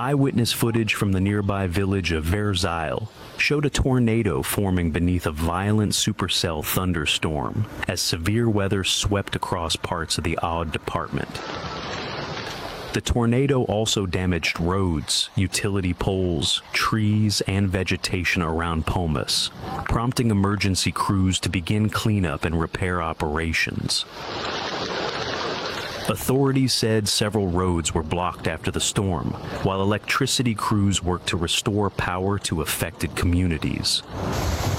Eyewitness footage from the nearby village of Versailles showed a tornado forming beneath a violent supercell thunderstorm as severe weather swept across parts of the Aude department. The tornado also damaged roads, utility poles, trees, and vegetation around Pomus, prompting emergency crews to begin cleanup and repair operations. Authorities said several roads were blocked after the storm, while electricity crews worked to restore power to affected communities.